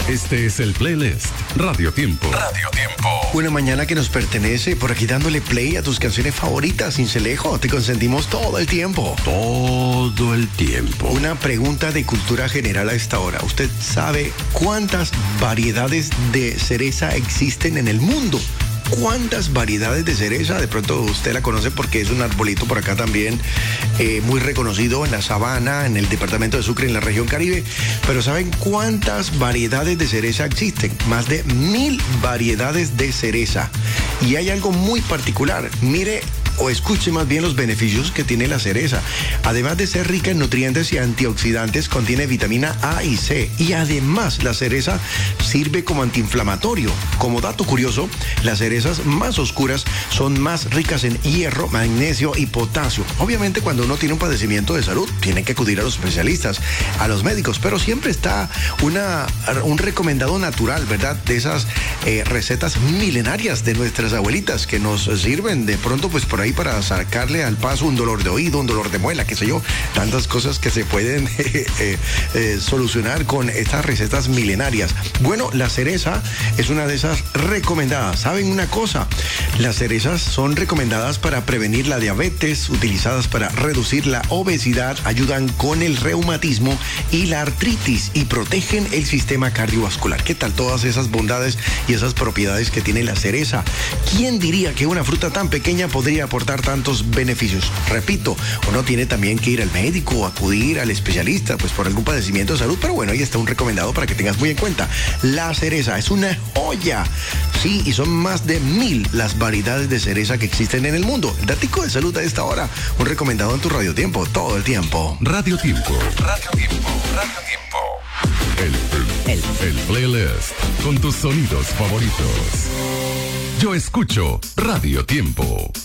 Este es el playlist Radio Tiempo. Radio Tiempo. Una mañana que nos pertenece, por aquí dándole play a tus canciones favoritas, Cincelejo. Te consentimos todo el tiempo. Todo el tiempo. Una pregunta de cultura general a esta hora. ¿Usted sabe cuántas variedades de cereza existen en el mundo? ¿Cuántas variedades de cereza? De pronto usted la conoce porque es un arbolito por acá también muy reconocido en la sabana, en el departamento de Sucre, en la región Caribe. Pero ¿saben cuántas variedades de cereza existen? Más de 1000 variedades de cereza. Y hay algo muy particular. Mire o escuche más bien los beneficios que tiene la cereza. Además de ser rica en nutrientes y antioxidantes, contiene vitamina A y C. Y además la cereza sirve como antiinflamatorio. Como dato curioso, las cerezas más oscuras son más ricas en hierro, magnesio y potasio. Obviamente cuando uno tiene un padecimiento de salud, tiene que acudir a los especialistas, a los médicos, pero siempre está un recomendado natural, ¿verdad? De esas recetas milenarias de nuestras abuelitas que nos sirven de pronto pues por ahí para sacarle al paso un dolor de oído, un dolor de muela, qué sé yo, tantas cosas que se pueden solucionar con estas recetas milenarias. Bueno, la cereza es una de esas recomendadas. ¿Saben una cosa? Las cerezas son recomendadas para prevenir la diabetes, utilizadas para reducir la obesidad, ayudan con el reumatismo y la artritis y protegen el sistema cardiovascular. ¿Qué tal todas esas bondades y esas propiedades que tiene la cereza? ¿Quién diría que una fruta tan pequeña podría aportar tantos beneficios? Repito, uno tiene también que ir al médico o acudir al especialista pues por algún padecimiento de salud, pero bueno, ahí está un recomendado para que tengas muy en cuenta. La cereza es una joya, sí, y son más de 1000 las variedades de cereza que existen en el mundo. El datico de salud a esta hora, un recomendado en tu Radio Tiempo, todo el tiempo. Radio Tiempo. Radio Tiempo. Radio Tiempo. El playlist con tus sonidos favoritos. Yo escucho Radio Tiempo.